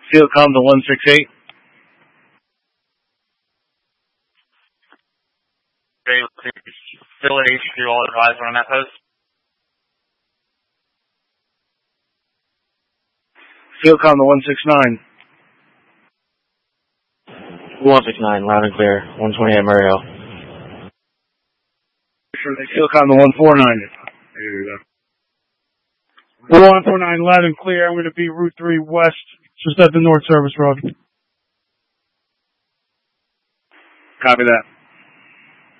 Field com to 168. Philly HQ, all advised on that post. Field com to 169. 169, loud and clear. 128 Murray Hill. Field com to 149. 149, loud and clear. I'm going to be Route 3 West, just at the North Service Road. Copy that.